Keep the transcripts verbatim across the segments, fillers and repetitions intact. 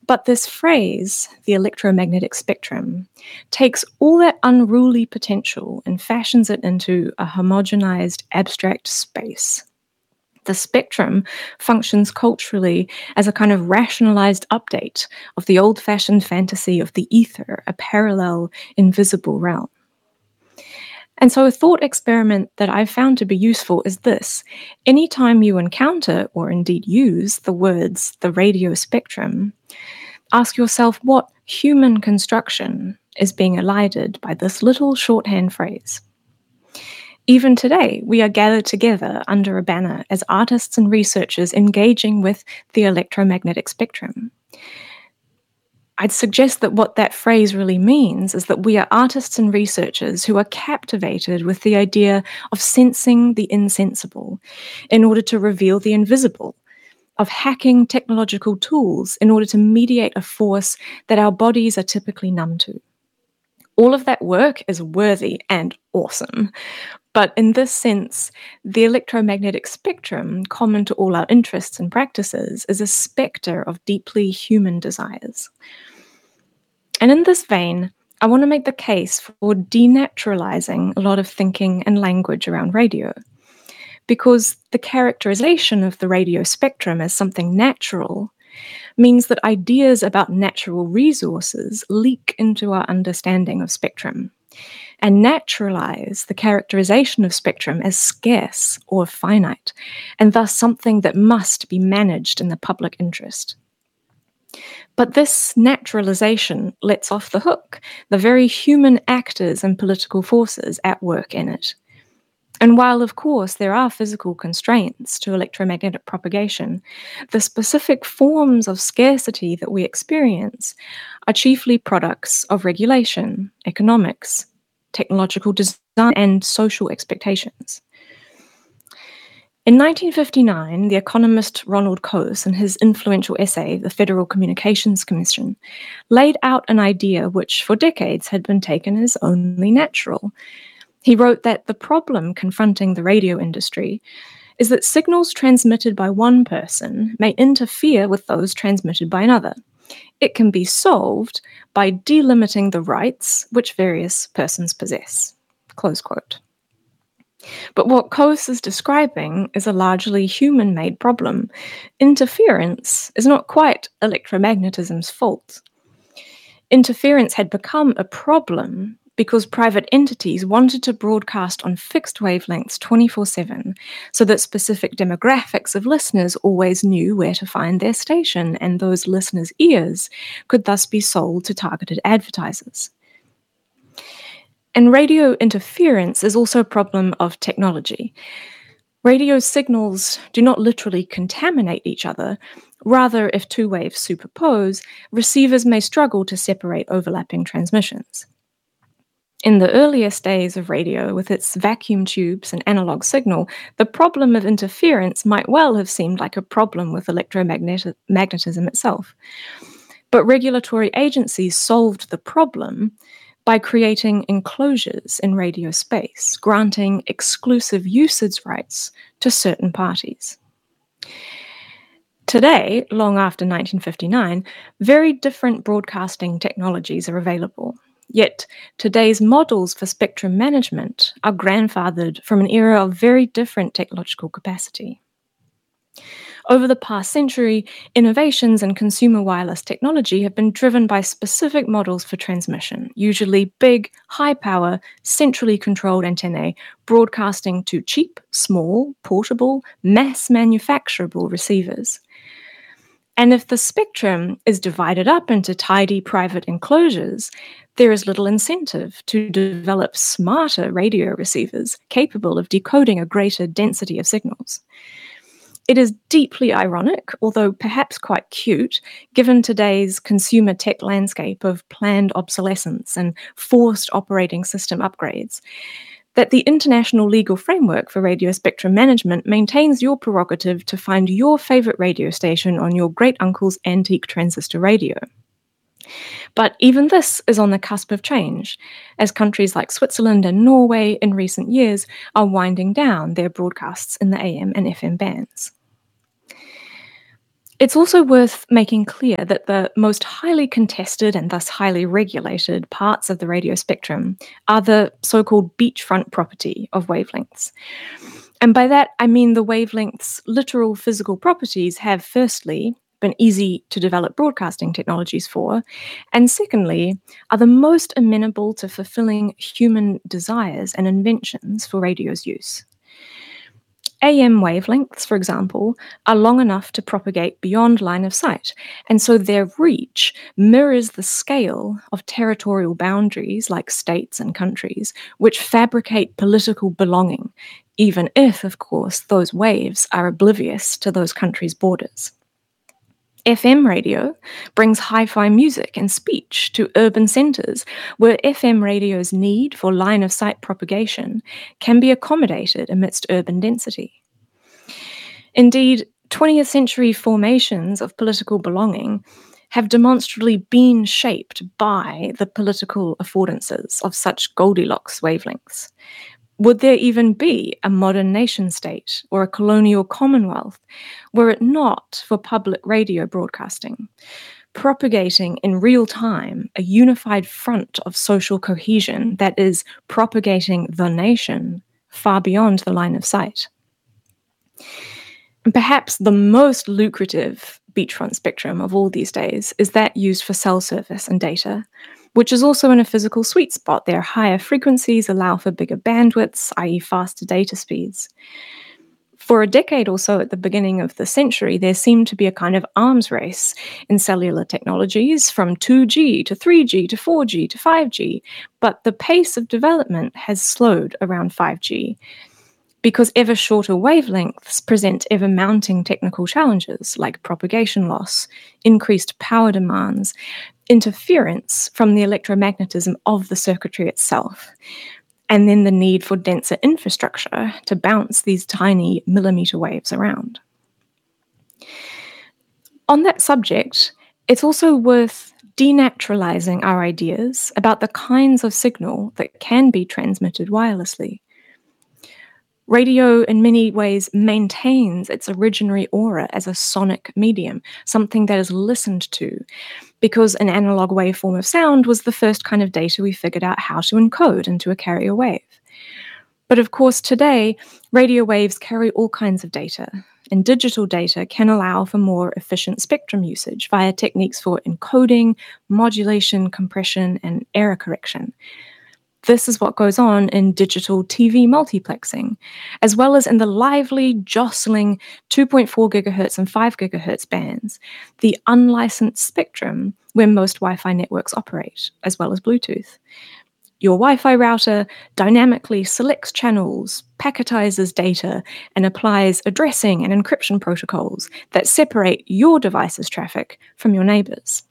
But this phrase, the electromagnetic spectrum, takes all that unruly potential and fashions it into a homogenized, abstract space. The spectrum functions culturally as a kind of rationalized update of the old-fashioned fantasy of the ether, a parallel, invisible realm. And so a thought experiment that I've found to be useful is this. Anytime you encounter, or indeed use, the words the radio spectrum, ask yourself what human construction is being elided by this little shorthand phrase. Even today, we are gathered together under a banner as artists and researchers engaging with the electromagnetic spectrum. I'd suggest that what that phrase really means is that we are artists and researchers who are captivated with the idea of sensing the insensible in order to reveal the invisible, of hacking technological tools in order to mediate a force that our bodies are typically numb to. All of that work is worthy and awesome. But in this sense, the electromagnetic spectrum, common to all our interests and practices, is a spectre of deeply human desires. And in this vein, I want to make the case for denaturalizing a lot of thinking and language around radio, because the characterization of the radio spectrum as something natural means that ideas about natural resources leak into our understanding of spectrum and naturalize the characterization of spectrum as scarce or finite, and thus something that must be managed in the public interest. But this naturalization lets off the hook the very human actors and political forces at work in it. And while, of course, there are physical constraints to electromagnetic propagation, the specific forms of scarcity that we experience are chiefly products of regulation, economics, technological design, and social expectations. In nineteen fifty-nine, the economist Ronald Coase, in his influential essay, The Federal Communications Commission, laid out an idea which for decades had been taken as only natural. He wrote that the problem confronting the radio industry is that signals transmitted by one person may interfere with those transmitted by another. It can be solved by delimiting the rights which various persons possess. Close quote. But what Coase is describing is a largely human-made problem. Interference is not quite electromagnetism's fault. Interference had become a problem because private entities wanted to broadcast on fixed wavelengths twenty-four seven so that specific demographics of listeners always knew where to find their station, and those listeners' ears could thus be sold to targeted advertisers. And radio interference is also a problem of technology. Radio signals do not literally contaminate each other. Rather, if two waves superpose, receivers may struggle to separate overlapping transmissions. In the earliest days of radio, with its vacuum tubes and analog signal, the problem of interference might well have seemed like a problem with electromagnetism itself. But regulatory agencies solved the problem by creating enclosures in radio space, granting exclusive usage rights to certain parties. Today, long after nineteen fifty-nine, very different broadcasting technologies are available. Yet today's models for spectrum management are grandfathered from an era of very different technological capacity. Over the past century, innovations in consumer wireless technology have been driven by specific models for transmission, usually big, high-power, centrally controlled antennae broadcasting to cheap, small, portable, mass-manufacturable receivers. And if the spectrum is divided up into tidy private enclosures, there is little incentive to develop smarter radio receivers capable of decoding a greater density of signals. It is deeply ironic, although perhaps quite cute, given today's consumer tech landscape of planned obsolescence and forced operating system upgrades, that the international legal framework for radio spectrum management maintains your prerogative to find your favorite radio station on your great-uncle's antique transistor radio. But even this is on the cusp of change, as countries like Switzerland and Norway in recent years are winding down their broadcasts in the A M and F M bands. It's also worth making clear that the most highly contested and thus highly regulated parts of the radio spectrum are the so-called beachfront property of wavelengths. And by that, I mean the wavelength's literal physical properties have, firstly, been easy to develop broadcasting technologies for, and secondly, are the most amenable to fulfilling human desires and inventions for radio's use. A M wavelengths, for example, are long enough to propagate beyond line of sight, and so their reach mirrors the scale of territorial boundaries like states and countries, which fabricate political belonging, even if, of course, those waves are oblivious to those countries' borders. F M radio brings hi-fi music and speech to urban centres, where F M radio's need for line-of-sight propagation can be accommodated amidst urban density. Indeed, twentieth century formations of political belonging have demonstrably been shaped by the political affordances of such Goldilocks wavelengths. Would there even be a modern nation-state or a colonial commonwealth were it not for public radio broadcasting, propagating in real time a unified front of social cohesion that is propagating the nation far beyond the line of sight? And perhaps the most lucrative beachfront spectrum of all these days is that used for cell service and data, which is also in a physical sweet spot. Their higher frequencies allow for bigger bandwidths, that is faster data speeds. For a decade or so at the beginning of the century, there seemed to be a kind of arms race in cellular technologies from two G to three G to four G to five G, but the pace of development has slowed around five G because ever shorter wavelengths present ever mounting technical challenges like propagation loss, increased power demands, interference from the electromagnetism of the circuitry itself, and then the need for denser infrastructure to bounce these tiny millimeter waves around. On that subject, it's also worth denaturalizing our ideas about the kinds of signal that can be transmitted wirelessly. Radio, in many ways, maintains its originary aura as a sonic medium, something that is listened to, because an analog waveform of sound was the first kind of data we figured out how to encode into a carrier wave. But of course, today, radio waves carry all kinds of data, and digital data can allow for more efficient spectrum usage via techniques for encoding, modulation, compression, and error correction. This is what goes on in digital T V multiplexing, as well as in the lively, jostling two point four gigahertz and five gigahertz bands, the unlicensed spectrum where most Wi-Fi networks operate, as well as Bluetooth. Your Wi-Fi router dynamically selects channels, packetizes data, and applies addressing and encryption protocols that separate your device's traffic from your neighbor's.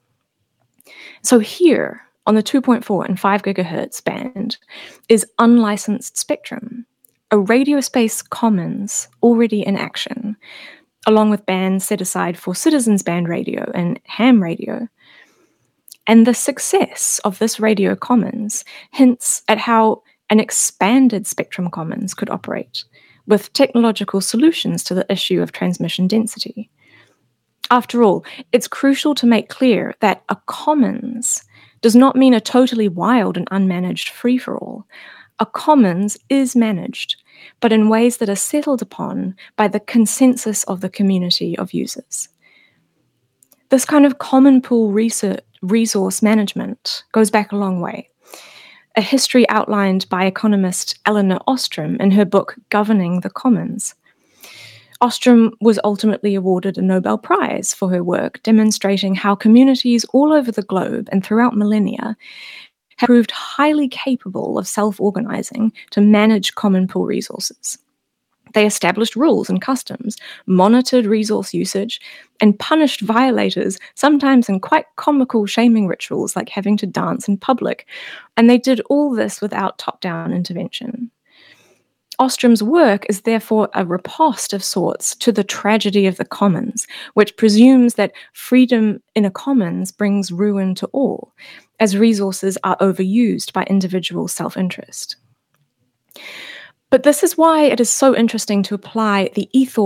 So here, on the two point four and five gigahertz band, is unlicensed spectrum, a radio space commons already in action, along with bands set aside for citizens band radio and ham radio. And the success of this radio commons hints at how an expanded spectrum commons could operate, with technological solutions to the issue of transmission density. After all, it's crucial to make clear that a commons does not mean a totally wild and unmanaged free-for-all. A commons is managed, but in ways that are settled upon by the consensus of the community of users. This kind of common pool research, resource management goes back a long way. A history outlined by economist Elinor Ostrom in her book Governing the Commons. Ostrom was ultimately awarded a Nobel Prize for her work, demonstrating how communities all over the globe and throughout millennia have proved highly capable of self-organizing to manage common pool resources. They established rules and customs, monitored resource usage, and punished violators, sometimes in quite comical shaming rituals like having to dance in public, and they did all this without top-down intervention. Ostrom's work is therefore a riposte of sorts to the tragedy of the commons, which presumes that freedom in a commons brings ruin to all, as resources are overused by individual self-interest. But this is why it is so interesting to apply the ethos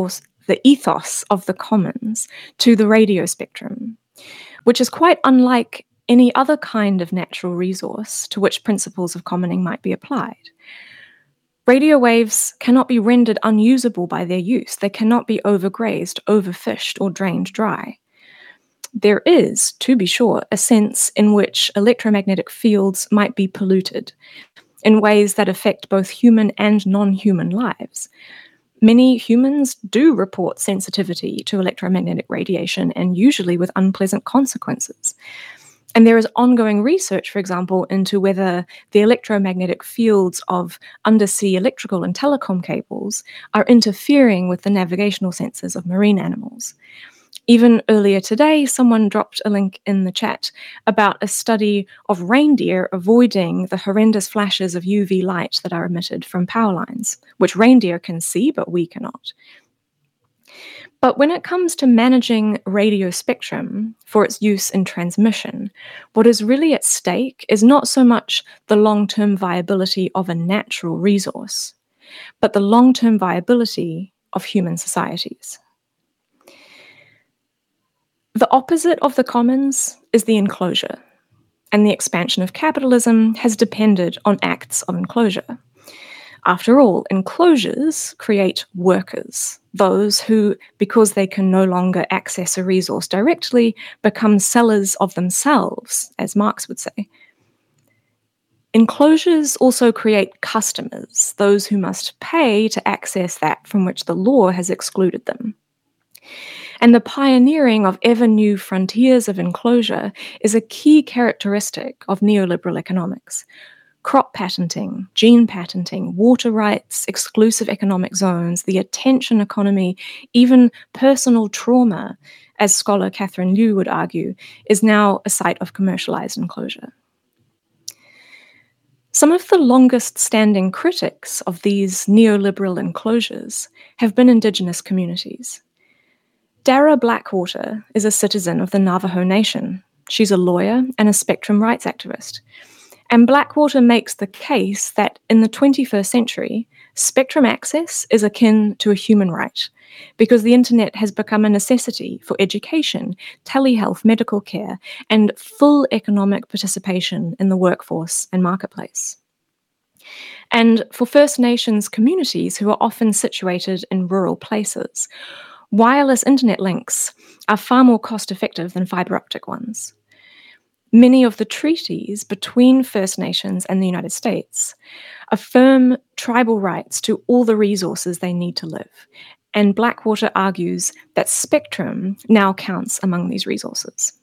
the ethos of the commons to the radio spectrum, which is quite unlike any other kind of natural resource to which principles of commoning might be applied. Radio waves cannot be rendered unusable by their use. They cannot be overgrazed, overfished, or drained dry. There is, to be sure, a sense in which electromagnetic fields might be polluted in ways that affect both human and non-human lives. Many humans do report sensitivity to electromagnetic radiation, and usually with unpleasant consequences. And there is ongoing research, for example, into whether the electromagnetic fields of undersea electrical and telecom cables are interfering with the navigational senses of marine animals. Even earlier today, someone dropped a link in the chat about a study of reindeer avoiding the horrendous flashes of U V light that are emitted from power lines, which reindeer can see, but we cannot. But when it comes to managing radio spectrum for its use in transmission, what is really at stake is not so much the long-term viability of a natural resource, but the long-term viability of human societies. The opposite of the commons is the enclosure, and the expansion of capitalism has depended on acts of enclosure. After all, enclosures create workers, those who, because they can no longer access a resource directly, become sellers of themselves, as Marx would say. Enclosures also create customers, those who must pay to access that from which the law has excluded them. And the pioneering of ever-new frontiers of enclosure is a key characteristic of neoliberal economics. Crop patenting, gene patenting, water rights, exclusive economic zones, the attention economy, even personal trauma, as scholar Catherine Liu would argue, is now a site of commercialized enclosure. Some of the longest-standing critics of these neoliberal enclosures have been Indigenous communities. Dara Blackwater is a citizen of the Navajo Nation. She's a lawyer and a spectrum rights activist. And Blackwater makes the case that in the twenty-first century, spectrum access is akin to a human right, because the internet has become a necessity for education, telehealth, medical care, and full economic participation in the workforce and marketplace. And for First Nations communities who are often situated in rural places, wireless internet links are far more cost-effective than fiber optic ones. Many of the treaties between First Nations and the United States affirm tribal rights to all the resources they need to live, and Blackwater argues that spectrum now counts among these resources.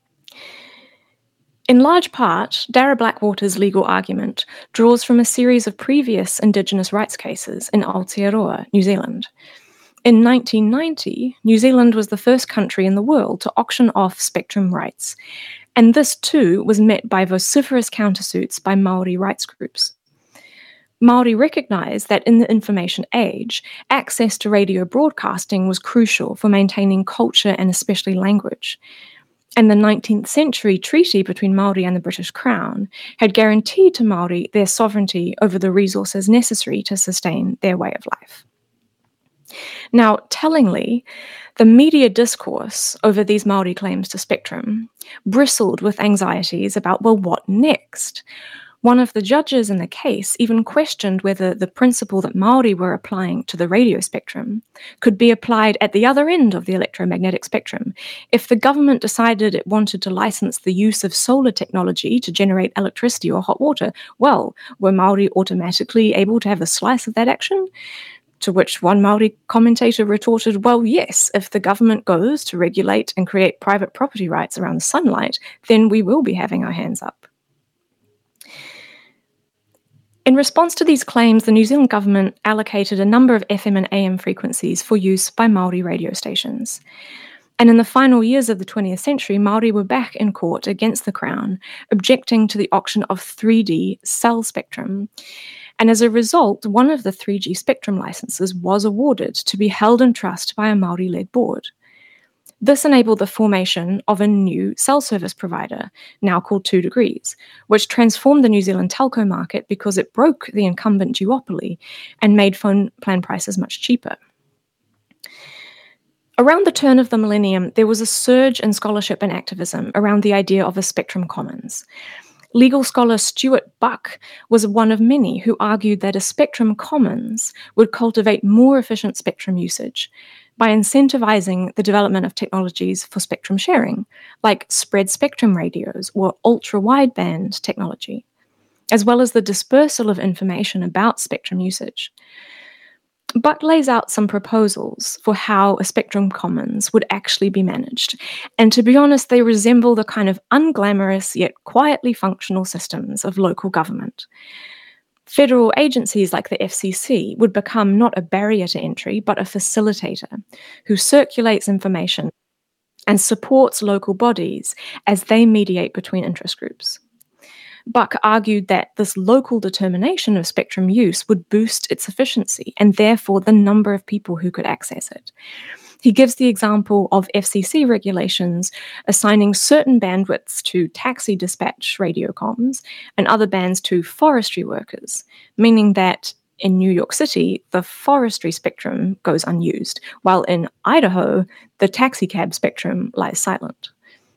In large part, Dara Blackwater's legal argument draws from a series of previous Indigenous rights cases in Aotearoa, New Zealand. In nineteen ninety, New Zealand was the first country in the world to auction off spectrum rights, and this too was met by vociferous countersuits by Māori rights groups. Māori recognised that in the information age, access to radio broadcasting was crucial for maintaining culture and especially language. And the nineteenth century treaty between Māori and the British Crown had guaranteed to Māori their sovereignty over the resources necessary to sustain their way of life. Now, tellingly, the media discourse over these Māori claims to spectrum bristled with anxieties about, well, what next? One of the judges in the case even questioned whether the principle that Māori were applying to the radio spectrum could be applied at the other end of the electromagnetic spectrum. If the government decided it wanted to license the use of solar technology to generate electricity or hot water, well, were Māori automatically able to have a slice of that action? To which one Māori commentator retorted, well, yes, if the government goes to regulate and create private property rights around the sunlight, then we will be having our hands up. In response to these claims, the New Zealand government allocated a number of F M and A M frequencies for use by Māori radio stations. And in the final years of the twentieth century, Māori were back in court against the Crown, objecting to the auction of three D cell spectrum. And as a result, one of the three G spectrum licenses was awarded to be held in trust by a Māori-led board. This enabled the formation of a new cell service provider, now called Two Degrees, which transformed the New Zealand telco market because it broke the incumbent duopoly and made phone plan prices much cheaper. Around the turn of the millennium, there was a surge in scholarship and activism around the idea of a spectrum commons. Legal scholar Stuart Buck was one of many who argued that a spectrum commons would cultivate more efficient spectrum usage by incentivizing the development of technologies for spectrum sharing, like spread spectrum radios or ultra-wideband technology, as well as the dispersal of information about spectrum usage. Buck lays out some proposals for how a spectrum commons would actually be managed. And to be honest, they resemble the kind of unglamorous yet quietly functional systems of local government. Federal agencies like the F C C would become not a barrier to entry, but a facilitator who circulates information and supports local bodies as they mediate between interest groups. Buck argued that this local determination of spectrum use would boost its efficiency and therefore the number of people who could access it. He gives the example of F C C regulations assigning certain bandwidths to taxi dispatch radio comms and other bands to forestry workers, meaning that in New York City, the forestry spectrum goes unused, while in Idaho, the taxicab spectrum lies silent.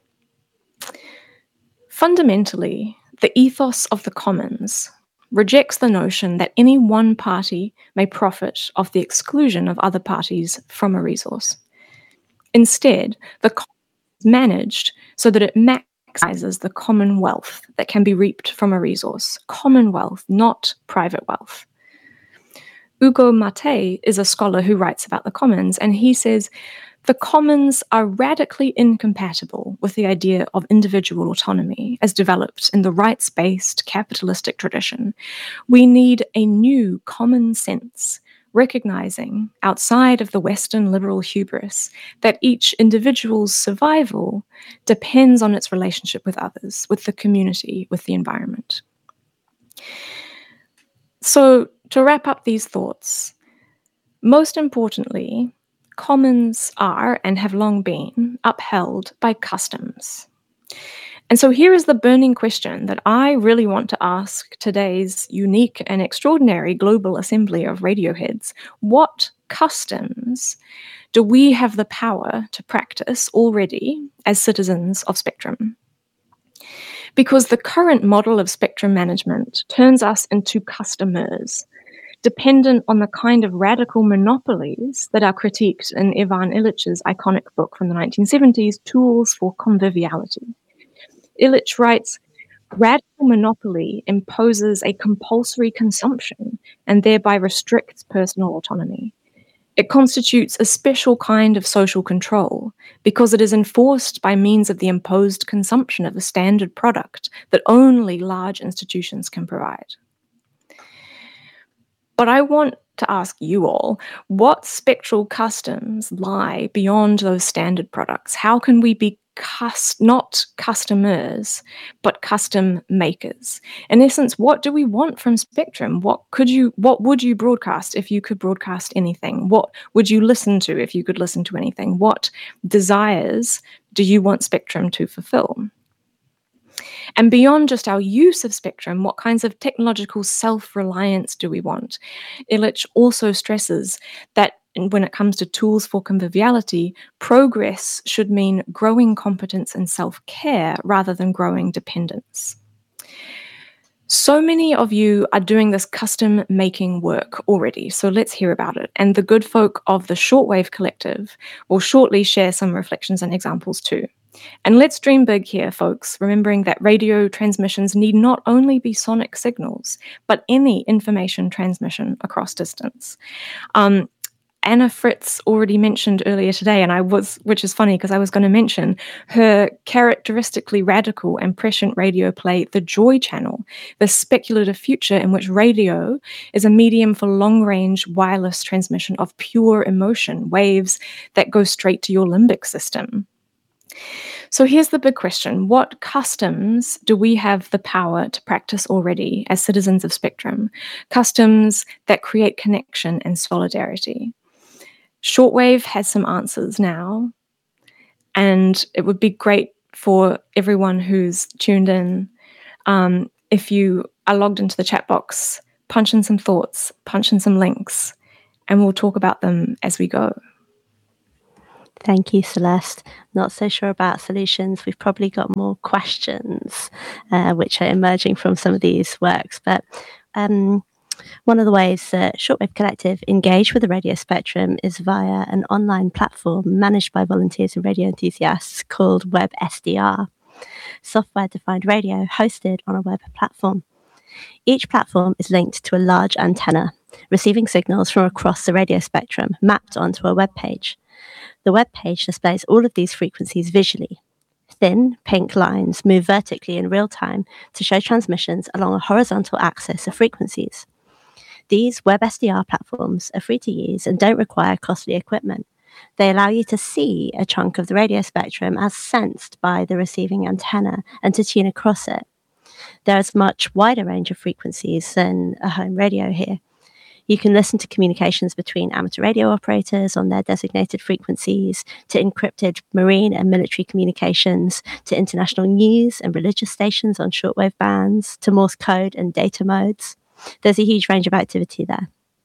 Fundamentally, the ethos of the commons rejects the notion that any one party may profit off the exclusion of other parties from a resource. Instead, the commons is managed so that it maximizes the common wealth that can be reaped from a resource. Common wealth, not private wealth. Ugo Mate is a scholar who writes about the commons, and he says, the commons are radically incompatible with the idea of individual autonomy as developed in the rights-based capitalistic tradition. We need a new common sense, recognizing, outside of the Western liberal hubris, that each individual's survival depends on its relationship with others, with the community, with the environment. So, to wrap up these thoughts, most importantly, commons are and have long been upheld by customs. And so here is the burning question that I really want to ask today's unique and extraordinary global assembly of radioheads. What customs do we have the power to practice already as citizens of spectrum? Because the current model of spectrum management turns us into customers, dependent on the kind of radical monopolies that are critiqued in Ivan Illich's iconic book from the nineteen seventies, Tools for Conviviality. Illich writes, radical monopoly imposes a compulsory consumption and thereby restricts personal autonomy. It constitutes a special kind of social control because it is enforced by means of the imposed consumption of a standard product that only large institutions can provide. But I want to ask you all, what spectral customs lie beyond those standard products? How can we be cus- not customers, but custom makers? In essence, what do we want from spectrum? What could you, what would you broadcast if you could broadcast anything? What would you listen to if you could listen to anything? What desires do you want spectrum to fulfill? And beyond just our use of spectrum, what kinds of technological self-reliance do we want? Illich also stresses that when it comes to tools for conviviality, progress should mean growing competence and self-care rather than growing dependence. So many of you are doing this custom making work already, so let's hear about it. And the good folk of the Shortwave Collective will shortly share some reflections and examples too. And let's dream big here, folks, remembering that radio transmissions need not only be sonic signals, but any information transmission across distance. Um, Anna Fritz already mentioned earlier today, and I was, which is funny because I was going to mention her characteristically radical and prescient radio play, The Joy Channel, the speculative future in which radio is a medium for long-range wireless transmission of pure emotion, waves that go straight to your limbic system. So here's the big question. What customs do we have the power to practice already as citizens of spectrum? Customs that create connection and solidarity. Shortwave has some answers now, and it would be great for everyone who's tuned in um, if you are logged into the chat box, punch in some thoughts, punch in some links, and we'll talk about them as we go. Thank you, Celeste. Not so sure about solutions. We've probably got more questions, uh, which are emerging from some of these works. But um, one of the ways that Shortwave Collective engage with the radio spectrum is via an online platform managed by volunteers and radio enthusiasts called WebSDR, software-defined radio hosted on a web platform. Each platform is linked to a large antenna, receiving signals from across the radio spectrum mapped onto a web page. The web page displays all of these frequencies visually. Thin, pink lines move vertically in real time to show transmissions along a horizontal axis of frequencies. These WebSDR platforms are free to use and don't require costly equipment. They allow you to see a chunk of the radio spectrum as sensed by the receiving antenna and to tune across it. There's a much wider range of frequencies than a home radio here. You can listen to communications between amateur radio operators on their designated frequencies, to encrypted marine and military communications, to international news and religious stations on shortwave bands, to Morse code and data modes. There's a huge range of activity there.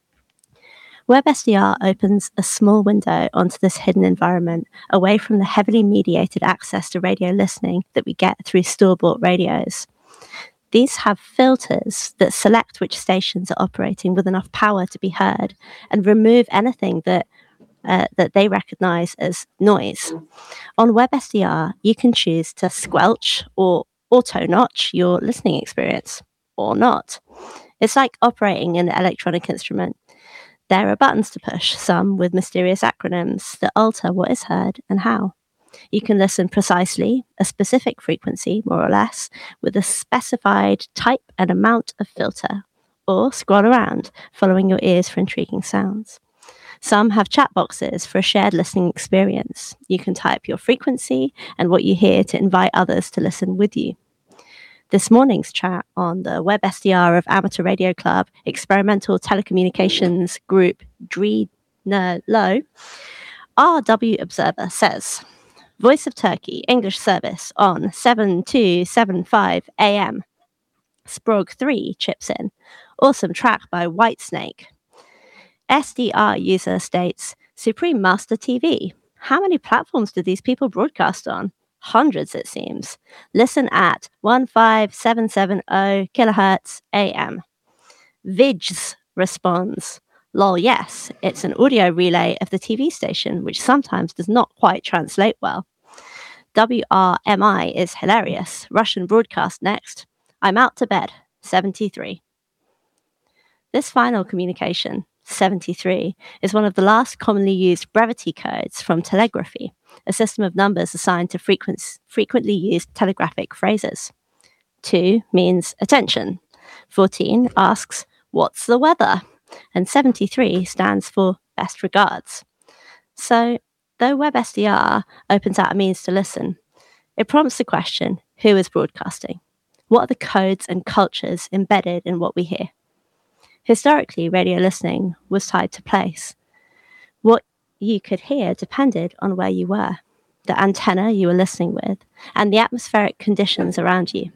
WebSDR opens a small window onto this hidden environment, away from the heavily mediated access to radio listening that we get through store-bought radios. These have filters that select which stations are operating with enough power to be heard and remove anything that uh, that they recognize as noise. On WebSDR, you can choose to squelch or auto-notch your listening experience, or not. It's like operating an electronic instrument. There are buttons to push, some with mysterious acronyms that alter what is heard and how. You can listen precisely, a specific frequency, more or less, with a specified type and amount of filter, or scroll around, following your ears for intriguing sounds. Some have chat boxes for a shared listening experience. You can type your frequency and what you hear to invite others to listen with you. This morning's chat on the WebSDR of Amateur Radio Club Experimental Telecommunications Group D R E N L O, R W Observer says, Voice of Turkey, English service on seven two seven five A M. Sprog three chips in. Awesome track by Whitesnake. S D R user states, Supreme Master T V. How many platforms do these people broadcast on? Hundreds, it seems. Listen at one five seven seven zero kilohertz A M. Vids responds, lol, yes, it's an audio relay of the T V station, which sometimes does not quite translate well. W R M I is hilarious. Russian broadcast next. I'm out to bed. seventy-three. This final communication, seventy-three, is one of the last commonly used brevity codes from telegraphy, a system of numbers assigned to frequent, frequently used telegraphic phrases. two means attention. fourteen asks, what's the weather? And seventy-three stands for best regards. So, though WebSDR opens out a means to listen, it prompts the question, who is broadcasting? What are the codes and cultures embedded in what we hear? Historically, radio listening was tied to place. What you could hear depended on where you were, the antenna you were listening with, and the atmospheric conditions around you.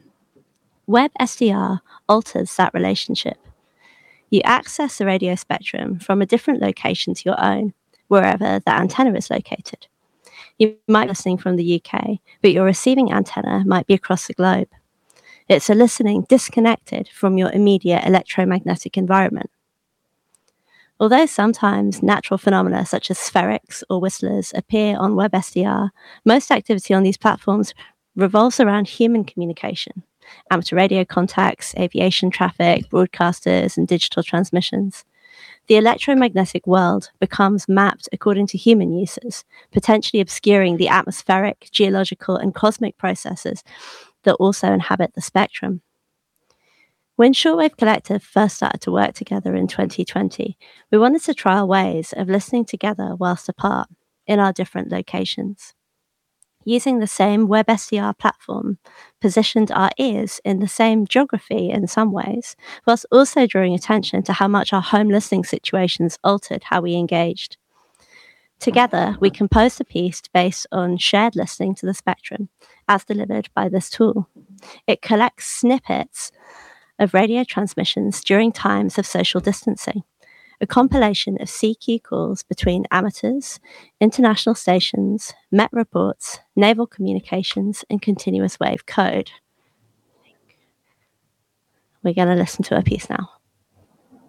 WebSDR alters that relationship. You access the radio spectrum from a different location to your own, wherever the antenna is located. You might be listening from the U K, but your receiving antenna might be across the globe. It's a listening disconnected from your immediate electromagnetic environment. Although sometimes natural phenomena such as spherics or whistlers appear on WebSDR, most activity on these platforms revolves around human communication, amateur radio contacts, aviation traffic, broadcasters, and digital transmissions. The electromagnetic world becomes mapped according to human uses, potentially obscuring the atmospheric, geological, and cosmic processes that also inhabit the spectrum. When Shortwave Collective first started to work together in twenty twenty, we wanted to trial ways of listening together whilst apart in our different locations. Using the same WebSDR platform positioned our ears in the same geography in some ways, whilst also drawing attention to how much our home listening situations altered how we engaged. Together, we composed a piece based on shared listening to the spectrum, as delivered by this tool. It collects snippets of radio transmissions during times of social distancing, a compilation of C Q calls between amateurs, international stations, Met reports, naval communications, and continuous wave code. We're going to listen to a piece now.